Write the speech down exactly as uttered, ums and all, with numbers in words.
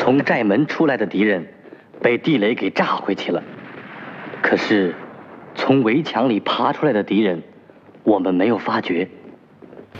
从寨门出来的敌人被地雷给炸回去了，可是从围墙里爬出来的敌人，我们没有发觉。